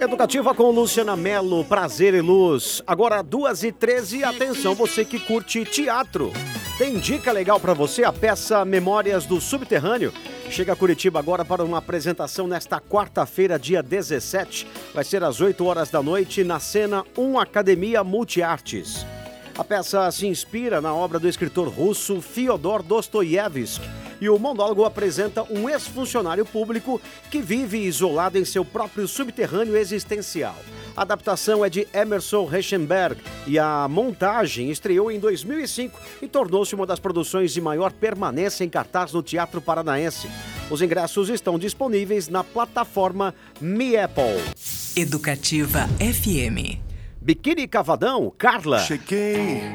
Educativa com Luciana Mello, prazer e luz. Agora 2h13, atenção você que curte teatro. Tem dica legal pra você, a peça Memórias do Subterrâneo. Chega a Curitiba agora para uma apresentação nesta quarta-feira, dia 17. Vai ser às 8 horas da noite na Cena 1 Academia Multiartes. A peça se inspira na obra do escritor russo Fyodor Dostoiévski e o monólogo apresenta um ex-funcionário público que vive isolado em seu próprio subterrâneo existencial. A adaptação é de Emerson Reichenberg e a montagem estreou em 2005 e tornou-se uma das produções de maior permanência em cartaz no Teatro Paranaense. Os ingressos estão disponíveis na plataforma MeApple. Educativa FM. Biquíni Cavadão, Carla. Cheguei